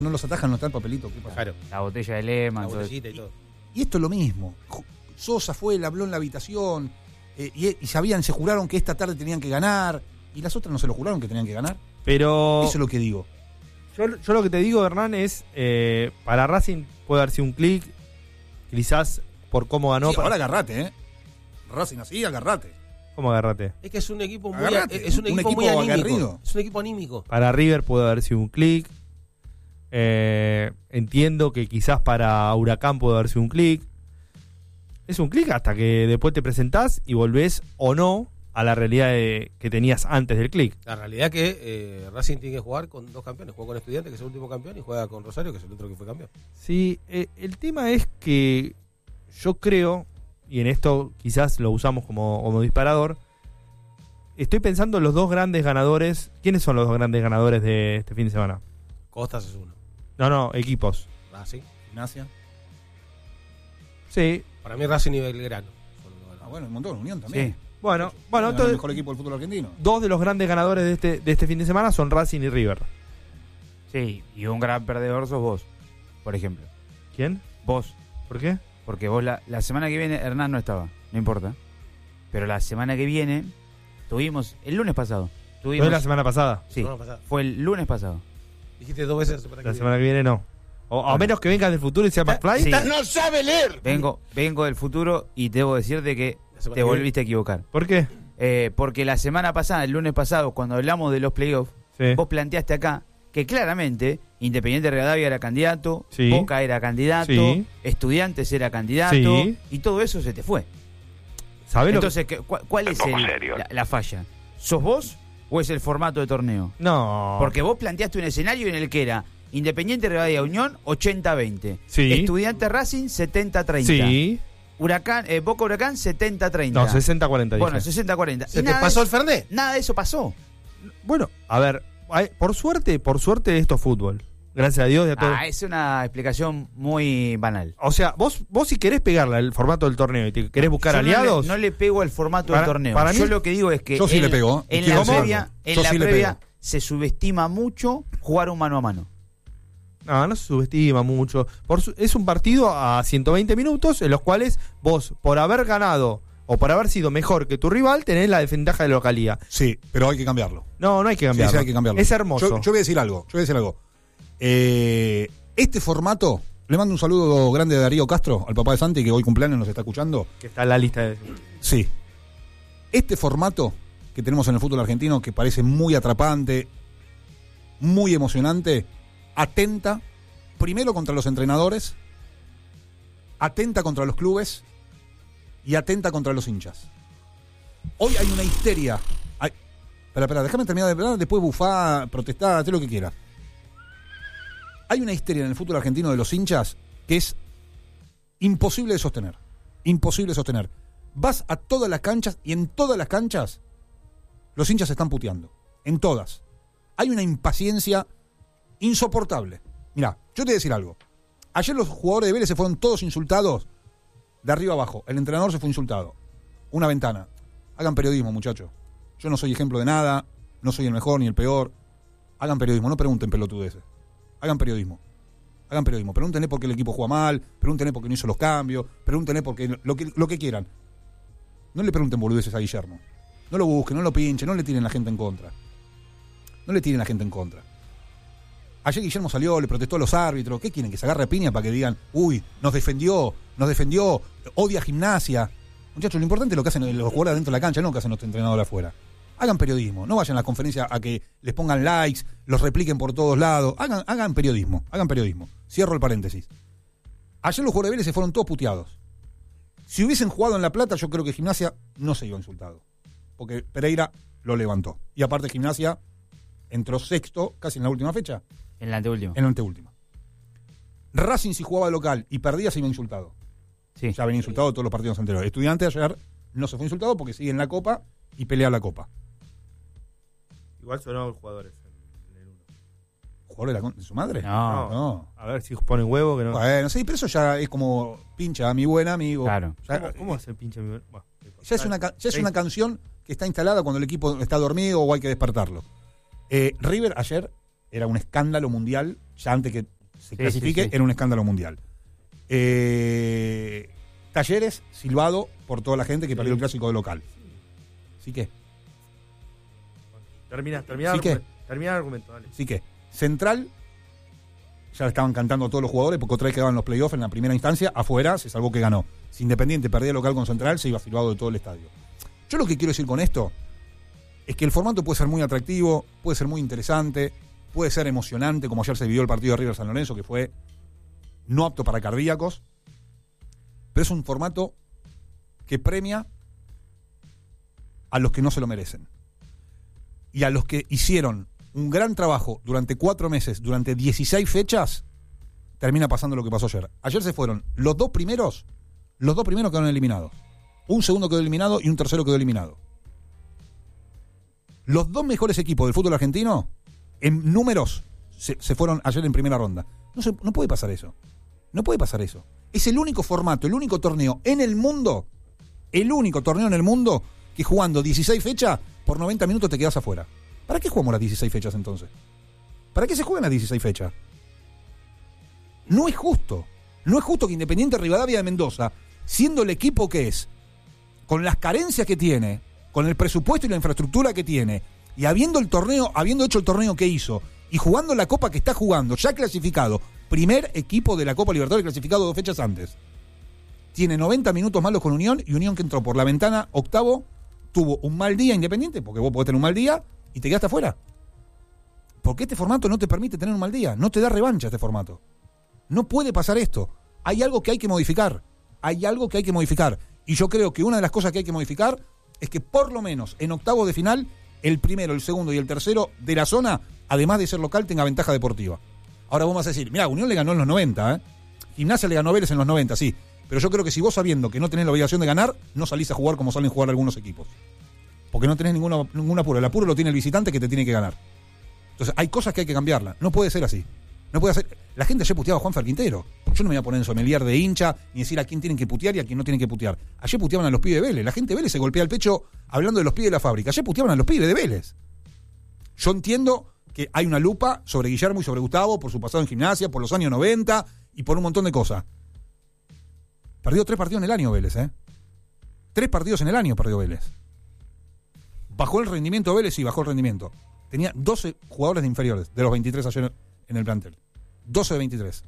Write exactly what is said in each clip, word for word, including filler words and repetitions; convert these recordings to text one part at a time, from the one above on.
no los atajan, no está el papelito. ¿Qué pasa? Claro. La botella de Lehmann. La todo botellita y todo. Y esto es lo mismo. Sosa fue, le habló en la habitación, eh, y, y sabían, se juraron que esta tarde tenían que ganar, y las otras no se lo juraron que tenían que ganar. Pero eso es lo que digo. Yo, yo lo que te digo, Hernán, es eh, para Racing puede haber sido un clic, quizás por cómo ganó. Sí, para... ahora agarrate, ¿eh? Racing así, agarrate. ¿Cómo agarrate? Es que es un equipo muy, Agarrate, es un un equipo equipo muy anímico. aguerrido. Es un equipo anímico. Para River puede haber sido un clic. Eh, entiendo que quizás para Huracán puede haber sido un clic. Es un clic hasta que después te presentás y volvés o no a la realidad de, que tenías antes del clic. La realidad es que eh, Racing tiene que jugar con dos campeones. Juega con Estudiantes, que es el último campeón, y juega con Rosario, que es el otro que fue campeón. Sí, eh, el tema es que yo creo, y en esto quizás lo usamos como, como disparador, estoy pensando en los dos grandes ganadores. ¿Quiénes son los dos grandes ganadores de este fin de semana? Costas es uno. No, no, equipos. Racing. Gimnasia. Sí. Para mí Racing y Belgrano. Ah, bueno, un montón, Unión también. Sí. Bueno, bueno, el entonces mejor equipo del fútbol argentino. dos de los grandes ganadores de este, de este fin de semana son Racing y River. Sí, y un gran perdedor sos vos, por ejemplo. ¿Quién? Vos. ¿Por qué? Porque vos la, la semana que viene, Hernán no estaba, no importa. Pero la semana que viene, tuvimos, el lunes pasado. Tuvimos, ¿Fue la semana pasada? Sí, No, pasada. fue el lunes pasado. Dijiste dos veces la semana que La viene. semana que viene no. O a menos que vengas del futuro y sea McFly. Sí. ¡No sabe leer! Vengo, vengo del futuro y debo decirte que La semana te que volviste a equivocar. ¿Por qué? Eh, porque la semana pasada, el lunes pasado, cuando hablamos de los playoffs, Sí. vos planteaste acá que claramente Independiente Rivadavia era candidato, Sí. Boca era candidato, Sí. Estudiantes era candidato, Sí. y todo eso se te fue. ¿Sabés lo que- Entonces, ¿qué- cu- ¿cuál es el- la, la falla? ¿Sos vos o es el formato de torneo? No. Porque vos planteaste un escenario en el que era Independiente Rivadavia Unión ochenta veinte, Sí. Estudiante Racing setenta treinta, Sí. Huracán, eh, Boca Huracán setenta treinta. No, sesenta cuarenta dije. Bueno, sesenta cuarenta. ¿Se Y te nada pasó de- el Fernet? Nada de eso pasó. Bueno, a ver, hay- por suerte, por suerte esto es fútbol. Gracias a Dios y a todos. Ah, es una explicación muy banal. O sea, vos, vos si querés pegarle al formato del torneo y te querés buscar Yo aliados. No le, no le pego al formato Para- del torneo. para mí- Yo lo que digo es que Yo sí en, le pego, ¿eh? en Quiero la decirlo. previa, en Yo la sí le previa pego. se subestima mucho jugar un mano a mano. No, no se subestima mucho. Por su- es un partido a ciento veinte minutos en los cuales vos, por haber ganado o por haber sido mejor que tu rival, tenés la desventaja de localía. Sí, pero hay que cambiarlo. No, no hay que Sí, cambiarlo. sí, hay que cambiarlo. Es hermoso. Yo, yo voy a decir algo. Yo voy a decir algo. Eh, este formato, le mando un saludo grande a Darío Castro, al papá de Santi, que hoy cumpleaños nos está escuchando. Que está en la lista de... Sí. Este formato que tenemos en el fútbol argentino, que parece muy atrapante, muy emocionante, atenta primero contra los entrenadores, atenta contra los clubes y atenta contra los hinchas. Hoy hay una histeria. Hay... Espera, espera, déjame terminar de hablar, después bufá, protestar, haz lo que quieras. Hay una histeria en el fútbol argentino de los hinchas que es imposible de sostener. Imposible de sostener. Vas a todas las canchas y en todas las canchas los hinchas se están puteando. En todas. Hay una impaciencia insoportable. Mirá, yo te voy a decir algo. Ayer los jugadores de Vélez se fueron todos insultados de arriba abajo. El entrenador se fue insultado. Una ventana. Hagan periodismo, muchachos. Yo no soy ejemplo de nada. No soy el mejor ni el peor. Hagan periodismo, no pregunten pelotudeces. Hagan periodismo. Hagan periodismo. Pregúntenle por qué el equipo juega mal. Pregúntenle por qué no hizo los cambios. Pregúntenle por qué lo que, lo que quieran. No le pregunten boludeces a Guillermo. No lo busquen, no lo pinchen, no le tiren la gente en contra. No le tiren la gente en contra. Ayer Guillermo salió, le protestó a los árbitros. ¿Qué quieren? ¿Que se agarre a piña para que digan, uy, nos defendió, nos defendió, odia Gimnasia? Muchachos, lo importante es lo que hacen los jugadores dentro de la cancha, no lo que hacen los entrenadores afuera. Hagan periodismo, no vayan a las conferencias a que les pongan likes, los repliquen por todos lados. Hagan, hagan periodismo, hagan periodismo. Cierro el paréntesis. Ayer los jugadores de Vélez se fueron todos puteados. Si hubiesen jugado en La Plata, yo creo que Gimnasia no se iba insultado. Porque Pereira lo levantó. Y aparte Gimnasia entró sexto, casi en la última fecha. En la anteúltima. En la anteúltima. Racing, si jugaba de local y perdía, se iba insultado. Sí. Ya venía insultado todos los partidos anteriores. Estudiantes ayer no se fue insultado porque sigue en la Copa y pelea la Copa. Igual sonaron jugadores. ¿Jugador de, la con- de su madre? No. No. A ver si ponen huevo que no. Bueno, sí, pero eso ya es como pincha a mi buen amigo. Claro. Ya, ¿Cómo, cómo hace el pinche mi... Bueno, ya es, una, ca- ya es una canción que está instalada cuando el equipo está dormido o hay que despertarlo. Eh, River ayer era un escándalo mundial ya antes que se Sí, clasifique, sí, sí. era un escándalo mundial. Eh, Talleres, silbado por toda la gente que perdió el clásico de local. Así que, Termina, termina, Sí, el ¿qué? argumento, termina el argumento, dale. así que, Central, ya estaban cantando todos los jugadores porque otra vez quedaban los playoffs en la primera instancia, afuera, se salvó que ganó. Si Independiente perdía local con Central, se iba silbado de todo el estadio. Yo lo que quiero decir con esto es que el formato puede ser muy atractivo, puede ser muy interesante, puede ser emocionante, como ayer se vivió el partido de River San Lorenzo, que fue no apto para cardíacos, pero es un formato que premia a los que no se lo merecen. Y a los que hicieron un gran trabajo durante cuatro meses, durante dieciséis fechas, termina pasando lo que pasó ayer. Ayer se fueron los dos primeros, los dos primeros quedaron eliminados. Un segundo quedó eliminado y un tercero quedó eliminado. Los dos mejores equipos del fútbol argentino, en números, se, se fueron ayer en primera ronda. No, se, no puede pasar eso. No puede pasar eso. Es el único formato, el único torneo en el mundo, el único torneo en el mundo que jugando dieciséis fechas, por noventa minutos te quedas afuera. ¿Para qué jugamos las dieciséis fechas entonces? ¿Para qué se juegan las dieciséis fechas? No es justo. No es justo que Independiente Rivadavia de Mendoza, siendo el equipo que es, con las carencias que tiene, con el presupuesto y la infraestructura que tiene, y habiendo el torneo, habiendo hecho el torneo que hizo, y jugando la Copa que está jugando, ya clasificado, primer equipo de la Copa Libertadores clasificado dos fechas antes, tiene noventa minutos malos con Unión, y Unión que entró por la ventana octavo, tuvo un mal día Independiente, porque vos podés tener un mal día, y te quedaste afuera. Porque este formato no te permite tener un mal día, no te da revancha este formato. No puede pasar esto. Hay algo que hay que modificar. Hay algo que hay que modificar. Y yo creo que una de las cosas que hay que modificar es que por lo menos en octavos de final, el primero, el segundo y el tercero de la zona, además de ser local, tenga ventaja deportiva. Ahora vos vas a decir, mira, Unión le ganó en los noventa, ¿eh? Gimnasia le ganó a Vélez en los noventa, sí. Pero yo creo que si vos sabiendo que no tenés la obligación de ganar, no salís a jugar como salen a jugar algunos equipos. Porque no tenés ninguna, ningún apuro. El apuro lo tiene el visitante que te tiene que ganar. Entonces hay cosas que hay que cambiarlas. No puede ser así. No puede ser. La gente ayer puteaba a Juan Quintero. Yo no me voy a poner en sommelier de hincha ni decir a quién tienen que putear y a quién no tienen que putear. Ayer puteaban a los pibes de Vélez. La gente de Vélez se golpea el pecho hablando de los pibes de la fábrica. Ayer puteaban a los pibes de Vélez. Yo entiendo que hay una lupa sobre Guillermo y sobre Gustavo por su pasado en Gimnasia, por los años noventa y por un montón de cosas. Perdió tres partidos en el año Vélez, ¿eh? Tres partidos en el año perdió Vélez. Bajó el rendimiento Vélez, sí, bajó el rendimiento. Tenía doce jugadores de inferiores, de los veintitrés ayer en el plantel. doce de veintitrés.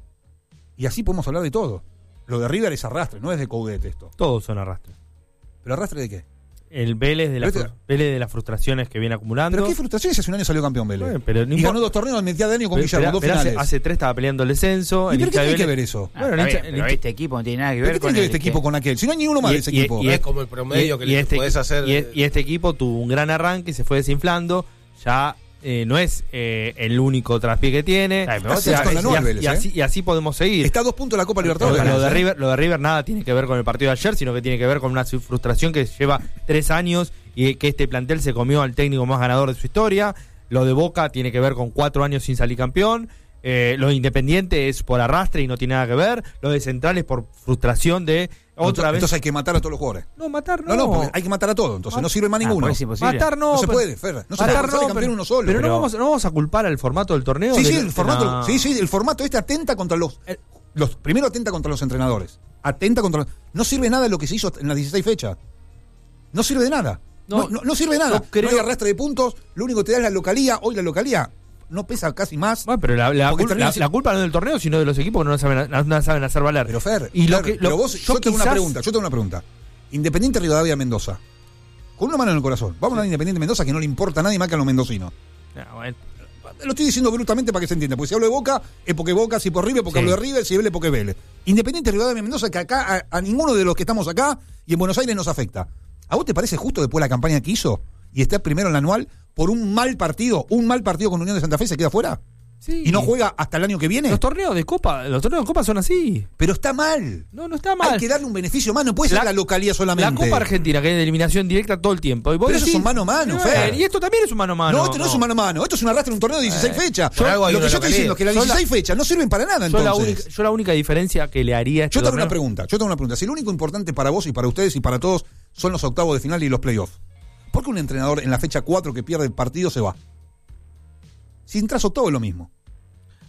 Y así podemos hablar de todo. Lo de River es arrastre, no es de Coudet esto. Todos son arrastres. ¿Pero arrastre de qué? El Vélez de, la Pero este- fru- Vélez de las frustraciones que viene acumulando. ¿Pero qué frustración si hace un año salió campeón Vélez? Bueno, pero no y importa. ganó dos torneos en mitad de año con Pero- Guillermo, pero- dos pero finales. hace, hace tres estaba peleando el descenso. ¿Y el pero qué hincha de tiene que Vélez- ver eso? Ah, Bueno, está el hincha- bien, el pero hincha- este equipo no tiene nada que ¿Pero ver qué con tiene que ver el este equipo que- con aquel? Si no hay ni uno más Y- de ese y- equipo. y- Es como el promedio que y le este, podés hacer. y, y este equipo tuvo un gran arranque, se fue desinflando. Ya eh, no es eh, el único traspié que tiene. Ay, pero Está vos sexto te- en la y, anual, así- Vélez, y así, ¿eh? y así podemos seguir. Está a dos puntos de la Copa Lo, Libertadores. lo de Vélez, ¿eh? River, lo de River nada tiene que ver con el partido de ayer, sino que tiene que ver con una frustración que lleva tres años y que este plantel se comió al técnico más ganador de su historia. Lo de Boca tiene que ver con cuatro años sin salir campeón. Eh, lo de Independiente es por arrastre y no tiene nada que ver. Lo de Central es por frustración de otra entonces, vez. entonces hay que matar a todos los jugadores. No, matar no. No, no, porque hay que matar a todos. Entonces no sirve más Ah, ninguno. pues es imposible. Matar no. No se pero- puede, Fer. No se Matar puede. Sale campeón pero- uno solo. Pero, Pero- no, vamos, no vamos a culpar al formato del torneo. Sí, de- sí, el de formato, la- sí, sí, el formato este atenta contra los, eh, los primero atenta contra los entrenadores. Atenta contra los, no sirve nada lo que se hizo en las dieciséis fechas. No sirve de nada. No, No, no, no sirve de nada. yo creo- No hay arrastre de puntos, lo único que te da es la localía. Hoy la localía no pesa casi más. Bueno, pero la, la Porque cul- termina la- siendo- la culpa no es del torneo, sino de los equipos que no la saben, no la saben hacer valer. Pero Fer, y lo Fer, que, lo- pero vos, yo, tengo una quizás- pregunta, yo tengo una pregunta. Independiente Rivadavia Mendoza. Con una mano en el corazón. Vamos a hablar de Independiente Mendoza que no le importa a nadie más que a los mendocinos. Ah, bueno. Lo estoy diciendo brutamente para que se entienda. Porque si hablo de Boca, es porque Boca, si por River, porque Sí. hablo de River, si Vélez, porque Vélez. Independiente Rivadavia Mendoza, que acá a, a ninguno de los que estamos acá y en Buenos Aires nos afecta. ¿A vos te parece justo después de la campaña que hizo y estar primero en la anual por un mal partido, un mal partido con Unión de Santa Fe se queda fuera? Sí. ¿Y no juega hasta el año que viene? Los torneos de Copa, los torneos de Copa son así. Pero está mal. No, no está mal. Hay que darle un beneficio más, no puede ser La- la localía solamente. La Copa Argentina, que es de eliminación directa todo el tiempo. Y vos Pero eso decís, es un mano a mano, "Eh, Fer". Y esto también es un mano a mano. No, esto no, es un mano a mano. Esto es un arrastre en un torneo de dieciséis fechas. por algo hay Lo una que yo estoy localía. diciendo es que las Yo la- dieciséis fechas no sirven para nada, Yo la, entonces. única, yo la única diferencia que le haría a este Yo tengo una torneo- pregunta, yo tengo una pregunta. Si lo único importante para vos y para ustedes y para todos son los octavos de final y los playoffs, ¿por qué un entrenador en la fecha cuatro que pierde el partido se va? Si entras octavo es lo mismo.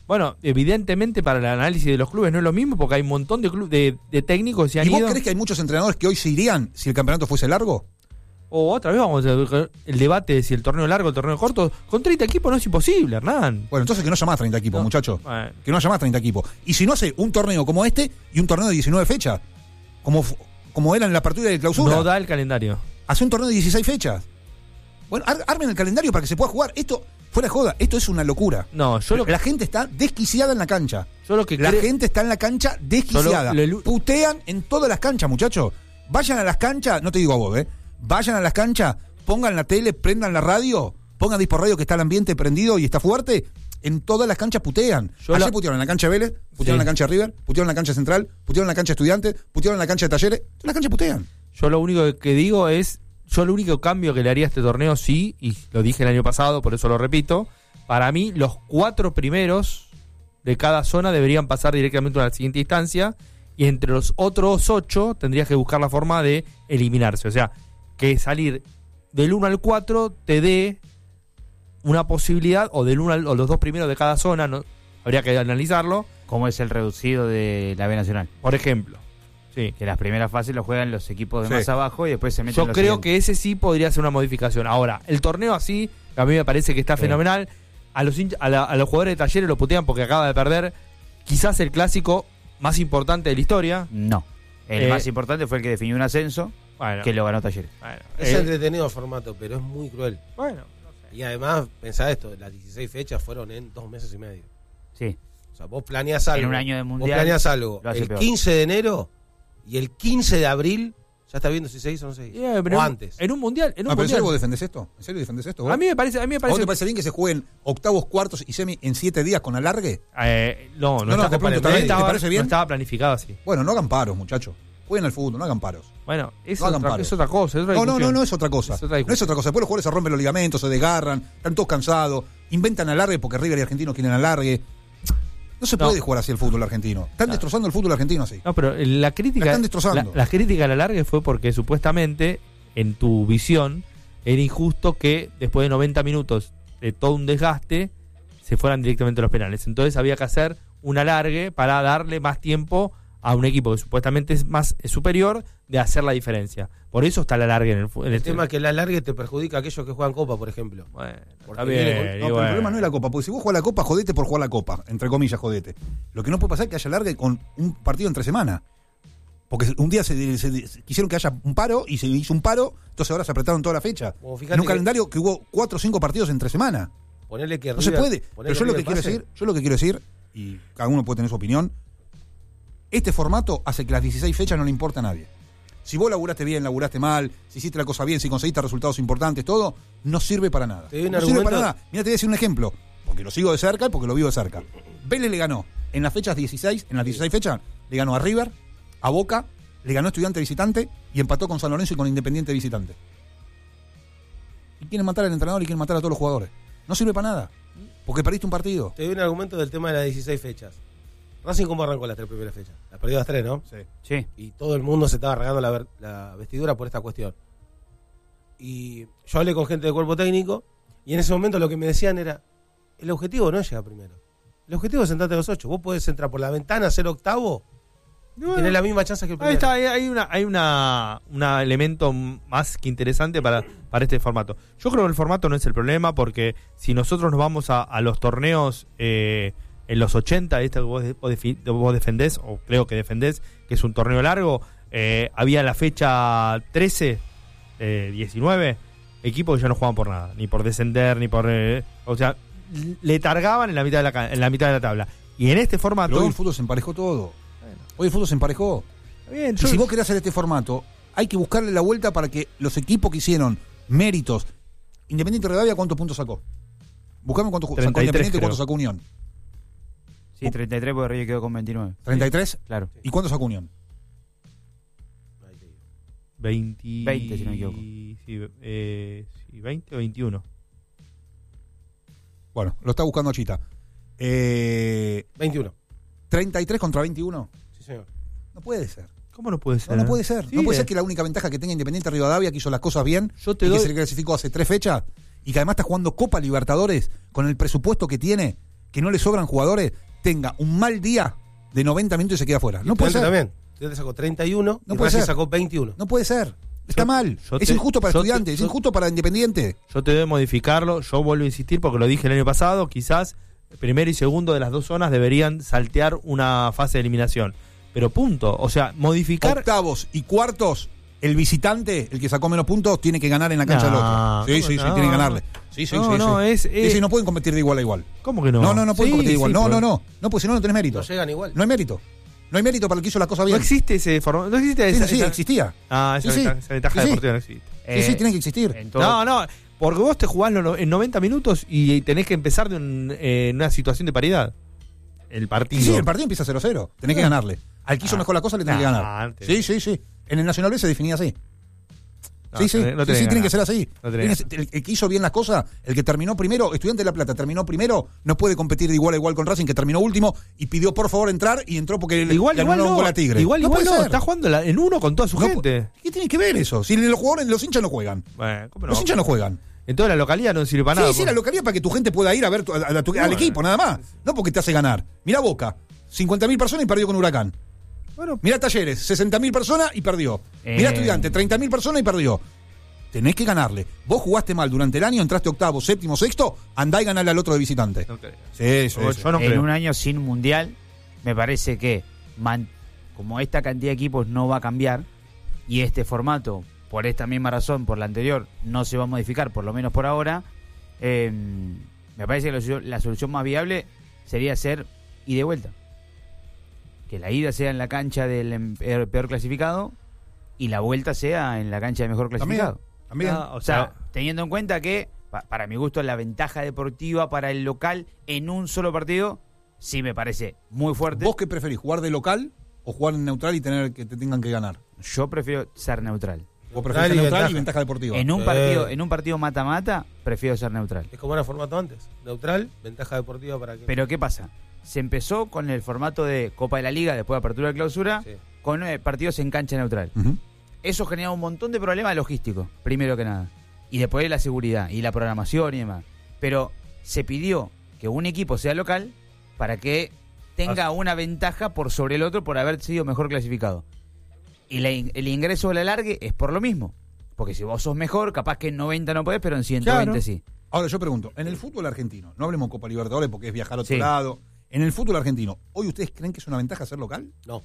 Bueno, evidentemente para el análisis de los clubes no es lo mismo porque hay un montón de, club, de, de técnicos que se han ¿Y vos ido. crees que hay muchos entrenadores que hoy se irían si el campeonato fuese largo? O otra vez vamos a ver el debate de si el torneo largo o el torneo corto. Con treinta equipos no es imposible, Hernán. Bueno, entonces que no haya más treinta equipos, No. muchachos. Bueno. Que no haya más treinta equipos. Y si no hace un torneo como este y un torneo de diecinueve fechas, como, fu- como era en la apertura de clausura. No da el calendario. Hace un torneo de dieciséis fechas. Bueno, ar- armen el calendario para que se pueda jugar. Esto, fuera de joda, esto es una locura. No, yo lo, La gente está desquiciada en la cancha. yo lo que La creo- gente está en la cancha desquiciada. Solo lo- Putean en todas las canchas, muchachos. Vayan a las canchas, no te digo a vos, ¿eh? Vayan a las canchas, pongan la tele, prendan la radio, pongan Dispo Radio que está el ambiente prendido y está fuerte. En todas las canchas putean. Yo Ayer la- putearon en la cancha de Vélez, putearon Sí. en la cancha de River, putearon en la cancha Central, putearon en la cancha de Estudiantes, putearon en la cancha de Talleres. En la cancha putean. Yo lo único que digo es, yo el único cambio que le haría a este torneo, sí, y lo dije el año pasado, por eso lo repito, para mí los cuatro primeros de cada zona deberían pasar directamente a la siguiente instancia, y entre los otros ocho tendrías que buscar la forma de eliminarse. O sea, que salir del uno al cuatro te dé una posibilidad, o del uno al, o los dos primeros de cada zona, no, habría que analizarlo, Como es el reducido de la B Nacional. por ejemplo. Sí. Que las primeras fases lo juegan los equipos de Sí. más abajo y después se meten Yo los creo siguientes. que ese sí podría ser una modificación. Ahora, el torneo así, a mí me parece que está Sí. fenomenal. A los, hincha- a, la- a los jugadores de Talleres lo putean porque acaba de perder quizás el clásico más importante de la historia. No. El Eh, más importante fue el que definió un ascenso, Bueno, que lo ganó Talleres. bueno, Es eh, entretenido el formato, pero es muy cruel. bueno, no sé. Y además, pensá esto, las dieciséis fechas fueron en dos meses y medio. Sí. O sea, vos planeás algo. En un año de mundial, Vos planeás algo lo hace el peor. quince de enero y el quince de abril ya está viendo si seguís o no seguís. Eh, pero o en- antes. En un mundial. En un Ah, pero ¿en serio mundial. vos defendés esto? ¿En serio defendés esto? vos? A mí me parece. A mí me ¿A vos parece. te parece bien que se jueguen octavos, cuartos y semi en siete días con alargue? eh, no, no, No, no, está- te pregunto, no ¿te estaba, parece bien? no estaba planificado así. Bueno, no hagan paros, muchachos. Jueguen al fútbol, no hagan paros. Bueno, es, No hagan otra, paros. es otra cosa. Es otra No, no, no, discusión. no es otra cosa. Es otra no es otra cosa. Después los jugadores se rompen los ligamentos, se desgarran, están todos cansados, inventan alargue porque River y Argentino quieren alargue. No se No. puede jugar así el fútbol argentino. Están destrozando el fútbol argentino así. No, pero la crítica. La están destrozando. La, la crítica a la larga fue porque supuestamente, en tu visión, era injusto que después de noventa minutos de todo un desgaste se fueran directamente a los penales. Entonces había que hacer un alargue para darle más tiempo a un equipo que supuestamente es más es superior de hacer la diferencia. Por eso está el alargue en el, fu- en El este- tema es que la largue te perjudica a aquellos que juegan Copa, por ejemplo. Bueno, Porque está viene bien. con- y No, pero bueno. el problema no es la copa, porque si vos jugás la copa, jodete por jugar la copa, entre comillas, jodete. Lo que no puede pasar es que haya alargue con un partido entre semana. Porque un día se, se- se- quisieron que haya un paro y se hizo un paro, entonces ahora se apretaron toda la fecha. Como fíjate En un que- calendario que hubo cuatro o cinco partidos entre semana. Ponerle que No se River- puede. ponerle Pero yo lo que River quiero pase. decir, yo lo que quiero decir, y cada uno puede tener su opinión, este formato hace que las dieciséis fechas no le importa a nadie. Si vos laburaste bien, laburaste mal, si hiciste la cosa bien, si conseguiste resultados importantes, todo, no sirve para nada. Te doy un no sirve para argumento- nada. Mira, te voy a decir un ejemplo, porque lo sigo de cerca y porque lo vivo de cerca. Vélez le ganó en las fechas dieciséis, en las dieciséis fechas, le ganó a River, a Boca, le ganó a Estudiante visitante y empató con San Lorenzo y con Independiente visitante. Y quieren matar al entrenador y quieren matar a todos los jugadores. No sirve para nada, porque perdiste un partido. Te doy un argumento del tema de las dieciséis fechas. Racing, ¿cómo arrancó las tres primeras fechas? Las perdió las tres, ¿no? Sí. Sí. Y todo el mundo se estaba regando la, ver- la vestidura por esta cuestión. Y yo hablé con gente del cuerpo técnico y en ese momento lo que me decían era, el objetivo no es llegar primero. El objetivo es sentarte a los ocho. Vos podés entrar por la ventana, ser octavo, y Bueno, tener la misma chance que el primero. ahí está, hay, hay una, hay una, una elemento más que interesante para, para este formato. Yo creo que el formato no es el problema, porque si nosotros nos vamos a, a los torneos eh, en los ochenta, este que vos, vos defi- vos defendés, o creo que defendés, que es un torneo largo, eh, había la fecha trece, eh, diecinueve, equipos que ya no jugaban por nada, ni por descender, ni por... eh, o sea, le targaban en la mitad de la, ca- en la mitad de la tabla. Y en este formato... Pero hoy el fútbol se emparejó todo. Hoy el fútbol se emparejó. Bien, Y yo- si vos querés hacer este formato, hay que buscarle la vuelta para que los equipos que hicieron méritos. Independiente Rivadavia, ¿cuántos puntos sacó? Buscame cuántos ju- sacó treinta y tres, Independiente y cuántos creo. sacó Unión. Sí, treinta y tres porque River quedó con veintinueve. ¿treinta y tres? Claro. ¿Y cuántos sacó Unión? Ahí te digo. veinte, veinte, si no me equivoco. Sí, eh, sí, veinte o veintiuno. Bueno, lo está buscando Chita. Eh, veintiuno. ¿treinta y tres contra veintiuno? Sí, señor. No puede ser. ¿Cómo no puede ser? No, no puede ser. Sí, no puede eh. ser que la única ventaja que tenga Independiente Rivadavia, que hizo las cosas bien, Yo te y doy- que se le clasificó hace tres fechas, y que además está jugando Copa Libertadores con el presupuesto que tiene, que no le sobran jugadores, tenga un mal día de noventa minutos y se queda fuera. No puede ser. También. Estudiantes sacó treinta y uno No y puede Racing ser. sacó veintiuno. No puede ser. Está Yo- mal. yo Es te- injusto para yo te- Estudiantes, es yo- injusto para Independiente. Yo te debo modificarlo, yo vuelvo a insistir porque lo dije el año pasado, quizás primero y segundo de las dos zonas deberían saltear una fase de eliminación. Pero punto, o sea, modificar... Octavos y cuartos, el visitante, el que sacó menos puntos, tiene que ganar en la cancha No, del otro. Sí, ¿cómo sí, sí, no? tiene que ganarle. Sí, sí, No, sí. no, sí. es- Sí, es- sí, no pueden competir de igual a igual. ¿Cómo que no? No, no, no pueden Sí, competir igual. sí, No, pues. no, no. No, pues si no, no tenés mérito. No llegan igual. No hay mérito. No hay mérito para el que hizo las cosas bien. No existe ese formato, no existe Sí, esa, sí, esa- existía. Ah, esa Sí, sí. ventaja, esa ventaja Sí, sí. deportiva no existe. Sí, sí, tiene que existir. En todo- No, no, porque vos te jugás lo- en noventa minutos y tenés que empezar de un- eh, en una situación de paridad. El partido. Sí, sí, el partido empieza cero cero. Tenés que ganarle. Al que hizo Ah. mejor la cosa le tenés que Ah, ganar. antes. Sí, sí, sí. En el Nacional B se definía así. No, sí, sí, tenés- no sí, tenés sí, que tiene que ganar. ser así. No tenés Tiene- el, el que hizo bien las cosas, el que terminó primero, Estudiante de La Plata terminó primero, no puede competir de igual a igual con Racing, que terminó último y pidió por favor entrar y entró porque le- Igual, le igual anularon no. un gol a Tigre. Igual, no igual puede no. ser. Está jugando la- en uno con toda su No, gente. ¿Qué tiene que ver eso? Si los jugadores, los hinchas no juegan. Bueno, ¿cómo no? Los hinchas no juegan. En toda la localidad no sirve para Sí, nada. sí, pues. la localidad para que tu gente pueda ir a ver tu- a- a tu- al No, equipo, nada más. No porque te hace ganar. Mirá Boca, cincuenta mil personas y perdió con Huracán. Bueno, Mirá Talleres, sesenta mil personas y perdió. Eh. Mirá Estudiante, treinta mil personas y perdió. Tenés que ganarle. Vos jugaste mal durante el año, entraste octavo, séptimo, sexto, andá y ganale al otro de visitante. no creo. Sí, sí, Yo- sí. yo no en creo. un año sin mundial, me parece que man- como esta cantidad de equipos no va a cambiar y este formato, por esta misma razón, por la anterior, no se va a modificar, por lo menos por ahora, eh, me parece que la solución, la solución más viable sería hacer ida y vuelta. Que la ida sea en la cancha del em- peor, peor clasificado y la vuelta sea en la cancha del mejor También, clasificado. también. Ah, O sea, teniendo en cuenta que, pa- para mi gusto, la ventaja deportiva para el local en un solo partido, sí me parece muy fuerte. ¿Vos qué preferís, jugar de local o jugar en neutral y tener que te tengan que ganar? Yo prefiero ser neutral. Vos preferís Neutral y ser neutral y ventaja. ventaja deportiva. En un Sí. partido, en un partido mata-mata, prefiero ser neutral. Es como era el formato antes. Neutral, ventaja deportiva para que. Pero ¿qué pasa? Se empezó con el formato de Copa de la Liga, después de apertura de clausura, Sí. con eh, partidos en cancha neutral. Ujú. Eso genera un montón de problemas logísticos, primero que nada. Y después la seguridad y la programación y demás. Pero se pidió que un equipo sea local para que tenga una ventaja por sobre el otro por haber sido mejor clasificado. Y la in- el ingreso de la largue es por lo mismo. Porque si vos sos mejor, capaz que en noventa no podés, pero en ciento veinte Claro. sí. Ahora yo pregunto, en el fútbol argentino, no hablemos Copa Libertadores porque es viajar a otro Sí. lado. En el fútbol argentino, ¿hoy ustedes creen que es una ventaja ser local? No.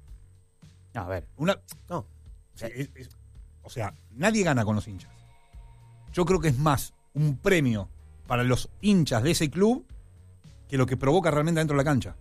No, a ver. Una, No. Sí, es- es- o sea, nadie gana con los hinchas. Yo creo que es más un premio para los hinchas de ese club que lo que provoca realmente dentro de la cancha.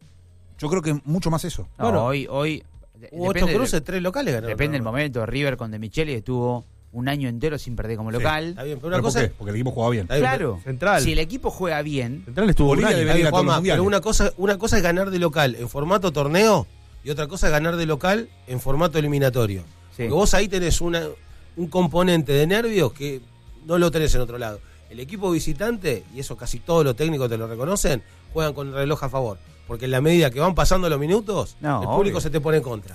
Yo creo que mucho más eso. No, Bueno, hoy, hoy de- Hubo ocho depende, cruces, tres locales ganaron. depende del nada más. momento. River con De Micheli estuvo un año entero sin perder como Sí, local. Está bien, pero ¿Pero una por cosa. qué? Porque el equipo jugaba bien. Está bien, Claro. Central. Si el equipo juega bien, Central estuvo un Bolivia año. debería Está bien, ir a todos los Juanma, mundiales. pero una cosa, una cosa es ganar de local en formato torneo y otra cosa es ganar de local en formato eliminatorio. Sí. Porque vos ahí tenés una, un componente de nervios que no lo tenés en otro lado. El equipo visitante, y eso casi todos los técnicos te lo reconocen, juegan con el reloj a favor. Porque en la medida que van pasando los minutos, No, el público obvio. se te pone en contra.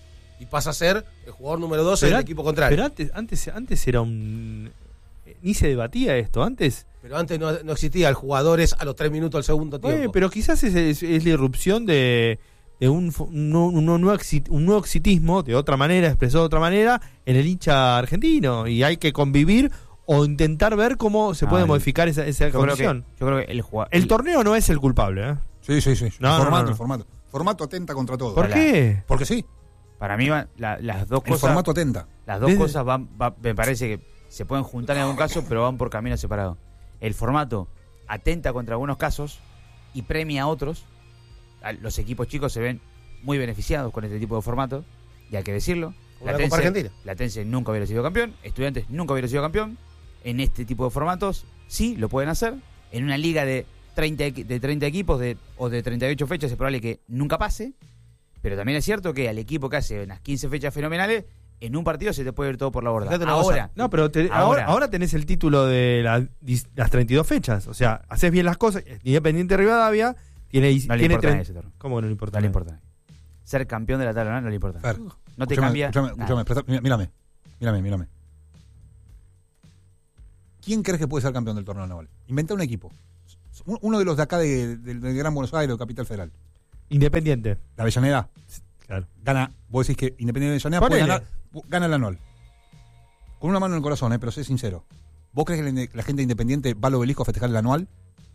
Y pasa a ser el jugador número doce Pero del an- equipo contrario. Pero antes, antes, antes era un. Ni se debatía esto. Antes. Pero antes no, no existía el jugadores a los tres minutos del segundo tiempo. Oye, pero quizás es, es- es la irrupción de, de un, fu- un, nu- un nuevo exit- un nuevo exitismo, de otra manera, expresado de otra manera, en el hincha argentino. Y hay que convivir o intentar ver cómo se Ah, puede el- modificar esa, esa yo creo, que, condición. yo creo que el jugador. El torneo no es el culpable, ¿eh? Sí, sí, sí. No, el no, formato, no, no. el formato. Formato atenta contra todo. ¿Por Hola. qué? Porque sí, Para mí, va- la- las dos el cosas. formato atenta. Las dos Desde- cosas van, va- me parece que se pueden juntar en algún caso, pero van por caminos separados. El formato atenta contra algunos casos y premia a otros. A- Los equipos chicos se ven muy beneficiados con este tipo de formato, y hay que decirlo. Como la Copa Argentina. Latense nunca hubiera sido campeón, Estudiantes nunca hubiera sido campeón. En este tipo de formatos sí lo pueden hacer. En una liga de treinta, equi- de treinta equipos de, o de treinta y ocho fechas es probable que nunca pase. Pero también es cierto que al equipo que hace unas quince fechas fenomenales, en un partido se te puede ir todo por la borda. Fíjate una Ahora, cosa. No, pero te- Ahora. ahora, ahora tenés el título de la- dis- las treinta y dos fechas. O sea, haces bien las cosas. Independiente de Rivadavia tiene, no le tiene importa tre- ese torneo. ¿Cómo no le importa? No le importa. Ser campeón de la tabla no le importa. Fer, No te escúchame, cambia. Escúchame, nada. escúchame, presta- mí- mírame. Mírame, mírame. ¿Quién crees que puede ser campeón del torneo naval? Inventa un equipo. Uno de los de acá de, de, de Gran Buenos Aires, de Capital Federal. Independiente. La Avellaneda. Claro. Gana, vos decís que Independiente de Avellaneda puede ganar, gana el anual. Con una mano en el corazón, eh, pero sé sincero. ¿Vos crees que la, la gente Independiente va al Obelisco a festejar el anual?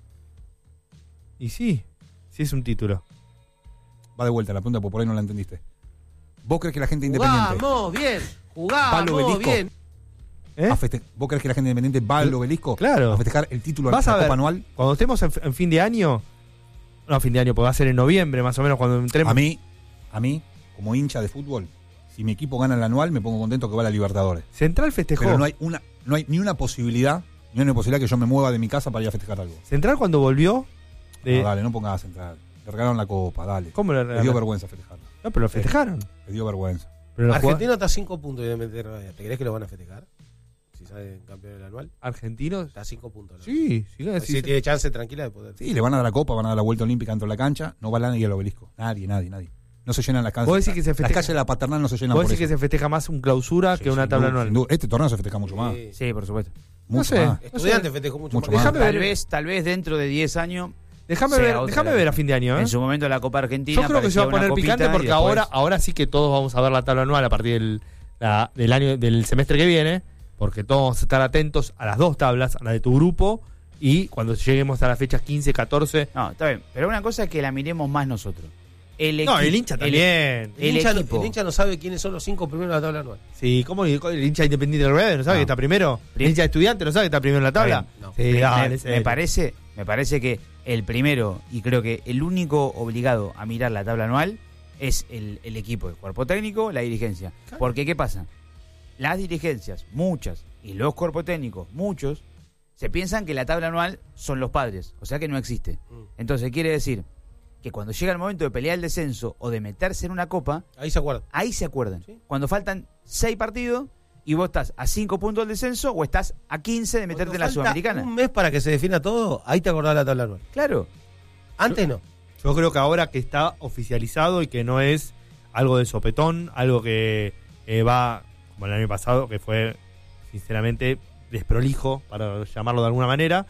Y sí, sí es un título. Va de vuelta la pregunta, porque por ahí no la entendiste. ¿Vos crees que la gente Independiente Jugamos bien, va al jugamos Obelisco? bien. ¿Eh? A feste- ¿Vos crees que la gente Independiente va al Obelisco Claro. a festejar el título de la Vas a ver, Copa Anual? cuando estemos en, en fin de año, no, fin de año, porque va a ser en noviembre más o menos cuando entremos. A mí, a mí, como hincha de fútbol, si mi equipo gana el anual, me pongo contento que va a la Libertadores. Central festejó. Pero no hay una, no hay ni una posibilidad, ni una posibilidad que yo me mueva de mi casa para ir a festejar algo. Central cuando volvió. De, No, dale, no pongas a central. Le regalaron la copa, dale. ¿Cómo le Le dio regalaron? vergüenza festejarla. No, pero lo festejaron. Le dio vergüenza. Pero los Argentino está a cinco puntos de meter. ¿Te crees que lo van a festejar? Si salen campeón del anual. jugadores argentinos. Está a cinco puntos. ¿no? Sí, sí, sí, Si sí. tiene chance tranquila de poder. Sí, le van a dar la copa, van a dar la vuelta olímpica dentro de la cancha, no va nadie al Obelisco. Nadie, nadie, nadie. No se llenan las calles. Vos decís que se Las festeja- calles de la Paternal no se llenan ¿Vos por decís que eso. se festeja más un clausura Sí, que una sin tabla duda, anual? sin duda. Este torneo se festeja mucho más. Sí. Sí, por supuesto. Mucho No sé. más. Estudiante festejó mucho, Mucho más. más. Déjame Tal ver. vez, tal vez dentro de diez años. Déjame sea ver, otra déjame la- ver a fin de año, ¿eh? En su momento la Copa Argentina. Yo creo que se va a parecía poner una picante copita porque y después- ahora, ahora sí que todos vamos a ver la tabla anual a partir del, la- del año del semestre que viene, porque todos vamos a estar atentos a las dos tablas, a la de tu grupo y cuando lleguemos a las fechas quince, catorce. No, está bien. Pero una cosa es que la miremos más nosotros. El No, equi- el hincha también. El, El hincha, equipo. el hincha no sabe quiénes son los cinco primeros de la tabla anual. Sí, ¿cómo el, el hincha independiente del Red no sabe No. que está primero? ¿El Bien. hincha de estudiante no sabe que está primero en la tabla? Está bien, no. Sí, Me- dale, me, serio. me parece, me parece que el primero y creo que el único obligado a mirar la tabla anual es el, el equipo, el cuerpo técnico, la dirigencia. Claro. Porque ¿qué pasa? Las dirigencias, muchas, y los cuerpos técnicos, muchos, se piensan que la tabla anual son los padres, o sea que no existe. Mm. Entonces quiere decir que cuando llega el momento de pelear el descenso o de meterse en una copa, Ahí se acuerda. ahí se acuerdan. Sí. Cuando faltan seis partidos y vos estás a cinco puntos del descenso o estás a quince de meterte Cuando en la falta Sudamericana. un mes para que se defina todo, ahí te acordás de la tabla anual. Claro. Antes no. Yo creo que ahora que está oficializado y que no es algo de sopetón, algo que eh, va, como el año pasado, que fue sinceramente desprolijo, para llamarlo de alguna manera,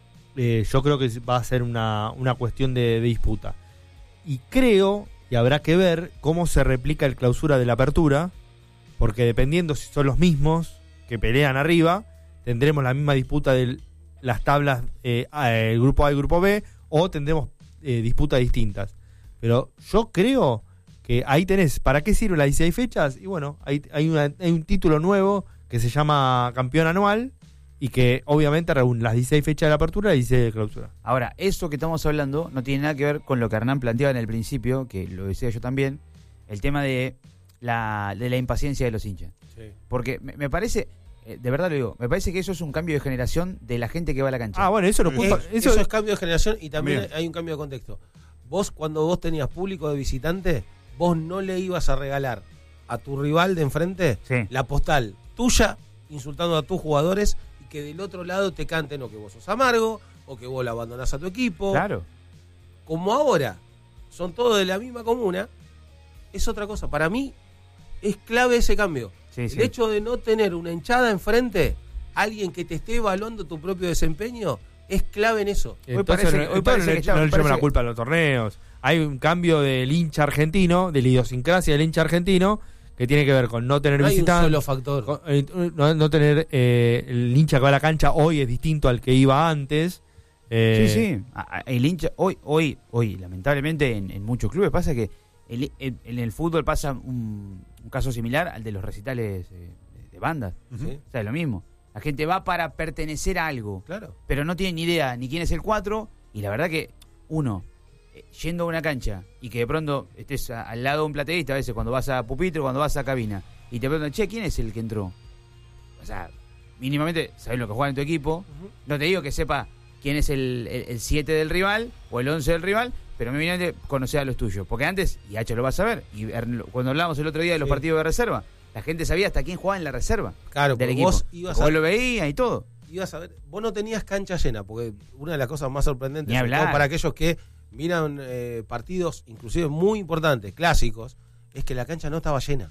eh, yo creo que va a ser una, una cuestión de, de disputa. Y creo que habrá que ver cómo se replica el clausura de la apertura, porque dependiendo si son los mismos que pelean arriba, tendremos la misma disputa de las tablas, eh, A, el grupo A y el grupo B, o tendremos eh, disputas distintas. Pero yo creo que ahí tenés, ¿para qué sirven las dieciséis fechas? Y bueno, hay, hay, una- hay un título nuevo que se llama campeón anual y que obviamente reúne las dieciséis fechas de la apertura y las dieciséis de clausura. Ahora, eso que estamos hablando no tiene nada que ver con lo que Hernán planteaba en el principio, que lo decía yo también, el tema de la, de la impaciencia de los hinchas. Porque me, me parece, eh, de verdad lo digo, me parece que eso es un cambio de generación de la gente que va a la cancha. Ah, bueno, eso no Eh, culpa. eso, Eso, es cambio de generación y también También. hay un cambio de contexto. Vos, cuando vos tenías público de visitante, vos no le ibas a regalar a tu rival de enfrente Sí. la postal tuya insultando a tus jugadores y que del otro lado te canten o que vos sos amargo o que vos la abandonás a tu equipo. Claro. Como ahora son todos de la misma comuna, es otra cosa. Para mí es clave ese cambio. Sí, El sí. hecho de no tener una hinchada enfrente, alguien que te esté evaluando tu propio desempeño, es clave en eso. entonces, parece- no- hoy entonces parece no que le- está- no le parece llevan la que- culpa a los torneos. Hay un cambio del hincha argentino, de la idiosincrasia del hincha argentino, que tiene que ver con no tener No hay un visitantes. solo factor. Con- eh, No, no tener eh, el hincha que va a la cancha hoy es distinto al que iba antes. Eh, Sí, sí. A- a- El hincha, hoy, hoy, hoy, lamentablemente en, en muchos clubes pasa que el- en, en el fútbol pasa un, un caso similar al de los recitales eh, de, de bandas. ¿Sí? O sea, es lo mismo. La gente va para pertenecer a algo, Claro. pero no tiene ni idea ni quién es el cuatro. Y la verdad que uno, eh, yendo a una cancha y que de pronto estés a- al lado de un plateísta, a veces cuando vas a pupitre, cuando vas a cabina, y te preguntan, che, ¿quién es el que entró? O sea, mínimamente sabés lo que juega en tu equipo. Ujú. No te digo que sepa quién es el siete del rival o el once del rival, pero mínimamente conocer a los tuyos. Porque antes, y Hacho lo vas a ver, y er- cuando hablamos el otro día de los Sí. partidos de reserva, la gente sabía hasta quién jugaba en la reserva Claro, del porque equipo. vos ibas Vos a, lo veías y todo. ibas a ver, vos no tenías cancha llena, porque una de las cosas más sorprendentes, Ni sobre todo hablar. para aquellos que miran eh, partidos, inclusive muy importantes, clásicos, es que la cancha no estaba llena.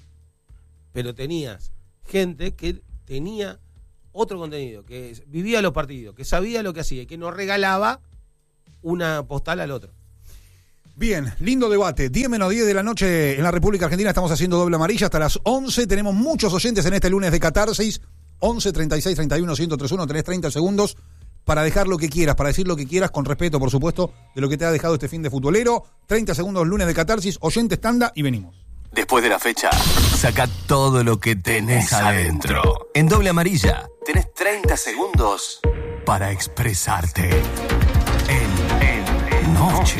Pero tenías gente que tenía otro contenido, que vivía los partidos, que sabía lo que hacía y que no regalaba una postal al otro. Bien, lindo debate. diez menos diez de la noche en la República Argentina. Estamos haciendo doble amarilla hasta las once. Tenemos muchos oyentes en este lunes de Catarsis. once, treinta y seis, treinta y uno, ciento treinta y uno. Tenés treinta segundos para dejar lo que quieras, para decir lo que quieras, con respeto, por supuesto, de lo que te ha dejado este fin de futbolero. treinta segundos, lunes de Catarsis. Oyentes, tanda y venimos. Después de la fecha, saca todo lo que tenés adentro. En doble amarilla, tenés treinta segundos para expresarte. En, en, en Noche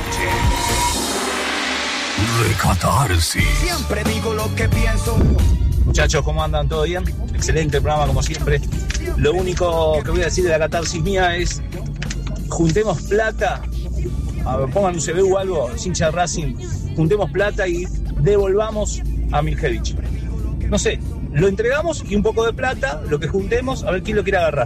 de Catarsis. Siempre digo lo que pienso. Muchachos, ¿cómo andan? ¿Todo bien? Excelente programa, como siempre. Lo único que voy a decir de la catarsis mía es: juntemos plata. A ver, pongan un C B U o algo, hincha de Racing. Juntemos plata y devolvamos a Miljevich. No sé, lo entregamos y un poco de plata, lo que juntemos, a ver quién lo quiere agarrar.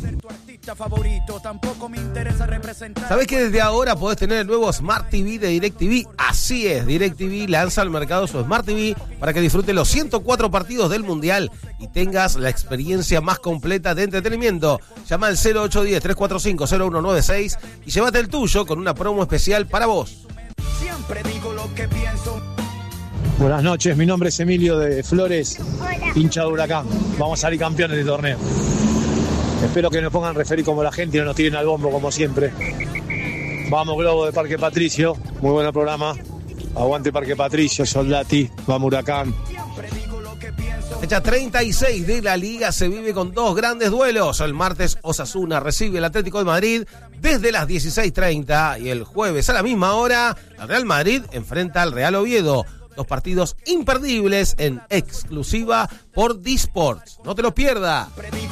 ¿Sabés que desde ahora podés tener el nuevo Smart T V de DirecTV? Así es, DirecTV lanza al mercado su Smart T V para que disfrutes los ciento cuatro partidos del Mundial y tengas la experiencia más completa de entretenimiento. Llama al cero ocho uno cero, tres cuatro cinco, cero uno nueve seis y llévate el tuyo con una promo especial para vos. Siempre digo lo que pienso. Buenas noches, mi nombre es Emilio de Flores, hincha de Huracán. Vamos a salir campeones de torneo. Espero que nos pongan referir como la gente y no nos tiren al bombo como siempre. Vamos Globo de Parque Patricio, muy buen programa. Aguante Parque Patricio, Soldati, vamos Huracán. Fecha treinta y seis de la Liga se vive con dos grandes duelos. El martes Osasuna recibe el Atlético de Madrid desde las dieciséis treinta y el jueves a la misma hora el Real Madrid enfrenta al Real Oviedo. Dos partidos imperdibles en exclusiva por D-Sports. No te lo pierdas.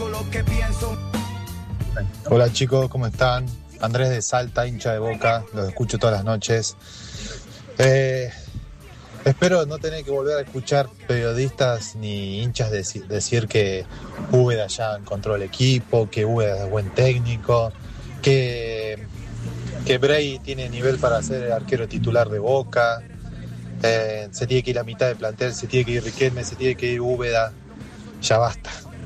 Hola chicos, ¿cómo están? Andrés de Salta, hincha de Boca, los escucho todas las noches. Eh, espero no tener que volver a escuchar periodistas ni hinchas deci- decir que Úbeda ya encontró el equipo, que Úbeda es buen técnico, que, que Bray tiene nivel para ser el arquero titular de Boca. Eh, se tiene que ir la mitad de plantel, se tiene que ir Riquelme, se tiene que ir Úbeda. Ya basta.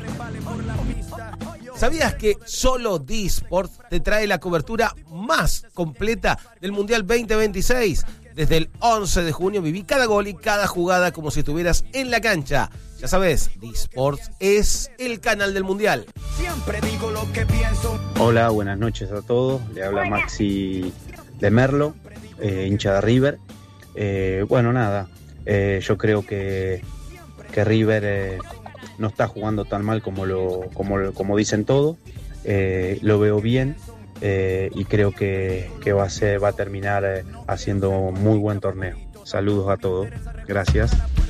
¿Sabías que solo D-Sport te trae la cobertura más completa del Mundial veinte veintiséis? Desde el once de junio viví cada gol y cada jugada como si estuvieras en la cancha. Ya sabes, D-Sport es el canal del Mundial. Siempre digo lo que pienso. Hola, buenas noches a todos. Le habla Maxi de Merlo, eh, hincha de River. Eh, bueno, nada, eh, yo creo que, que River eh, no está jugando tan mal como, lo, como, como dicen todos. Eh, lo veo bien eh, y creo que, que va, a ser, va a terminar eh, haciendo un muy buen torneo. Saludos a todos. Gracias.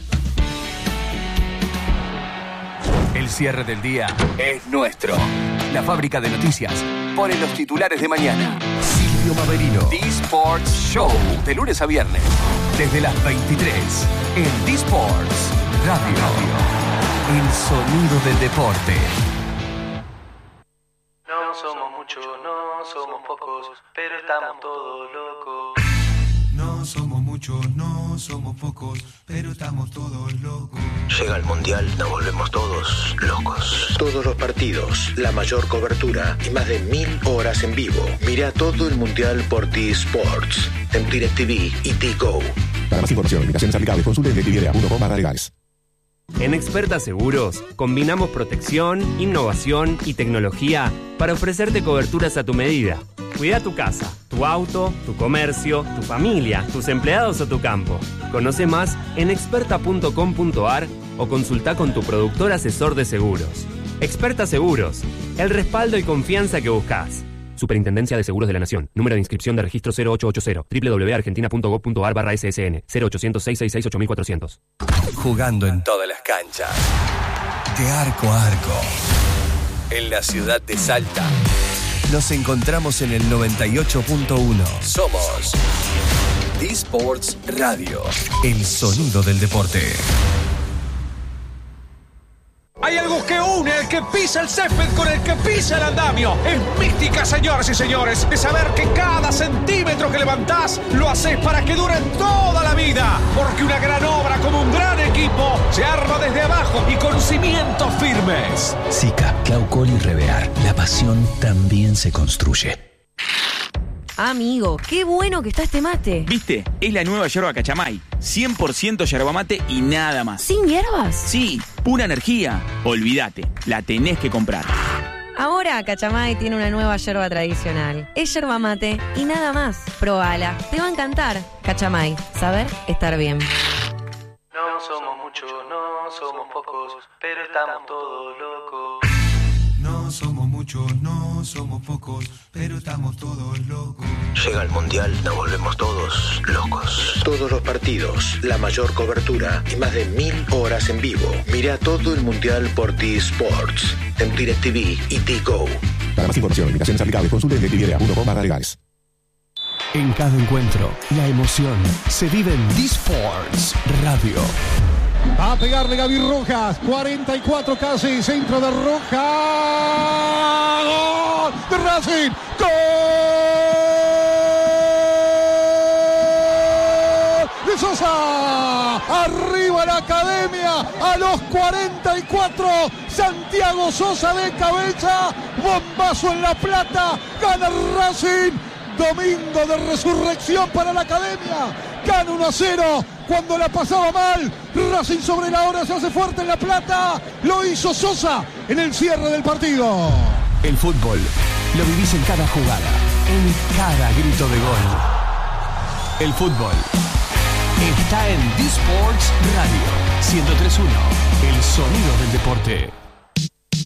El cierre del día es nuestro. La fábrica de noticias pone los titulares de mañana. Silvio Maverino. D-Sports Show. De lunes a viernes. Desde las veintitrés. En D-Sports Radio. El sonido del deporte. No somos muchos, no somos pocos, pero estamos todos locos. No somos muchos, no somos pocos, pero estamos todos locos. Llega el Mundial, nos volvemos todos locos. Todos los partidos, la mayor cobertura y más de mil horas en vivo. Mira todo el Mundial por D-Sports, en DirecTV y D-Go. Para más información, limitaciones aplicables, consulte en directv punto com barra legales. En Experta Seguros, combinamos protección, innovación y tecnología para ofrecerte coberturas a tu medida. Cuida tu casa, tu auto, tu comercio, tu familia, tus empleados o tu campo. Conoce más en experta punto com punto a r o consulta con tu productor asesor de seguros. Experta Seguros, el respaldo y confianza que buscas. Superintendencia de Seguros de la Nación. Número de inscripción de registro cero ocho ocho cero. doble u doble u doble u punto argentina punto gov punto a r barra S S N. cero ochocientos, seiscientos sesenta y seis, ocho mil cuatrocientos. Jugando en todas las canchas. De arco a arco. En la ciudad de Salta. Nos encontramos en el noventa y ocho punto uno. Somos D-Sports Radio. El sonido del deporte. Hay algo que une el que pisa el césped con el que pisa el andamio. Es mística, señoras y señores, de saber que cada centímetro que levantás lo haces para que dure toda la vida. Porque una gran obra como un gran equipo se arma desde abajo y con cimientos firmes. Sica, Claucol y Revear. La pasión también se construye. Amigo, qué bueno que está este mate. ¿Viste? Es la nueva yerba Cachamay. cien por ciento yerba mate y nada más. ¿Sin hierbas? Sí, pura energía. Olvídate, la tenés que comprar. Ahora Cachamay tiene una nueva yerba tradicional. Es yerba mate y nada más. Probala, te va a encantar. Cachamay, saber estar bien. No somos muchos, no somos pocos, pero estamos todos locos. No somos muchos, no somos pocos, pero estamos todos locos. Llega el Mundial, nos volvemos todos locos. Todos los partidos, la mayor cobertura y más de mil horas en vivo. Mira todo el Mundial por T-Sports, en DirecTV y T-Go. Para más información, limitaciones aplicables, consulte en directv punto com barra legales. En cada encuentro, la emoción se vive en D-Sports Radio. Va a pegarle Gaby Rojas, cuarenta y cuatro casi, centro de Rojas, ¡gol de Racing! ¡Gol de Sosa! Arriba la Academia, a los cuarenta y cuatro, Santiago Sosa de cabeza, bombazo en La Plata, gana Racing. Domingo de resurrección para la Academia. Gana uno a cero cuando la pasaba mal. Racing sobre la hora se hace fuerte en La Plata. Lo hizo Sosa en el cierre del partido. El fútbol lo vivís en cada jugada, en cada grito de gol. El fútbol está en D-Sports Radio ciento tres punto uno, el sonido del deporte.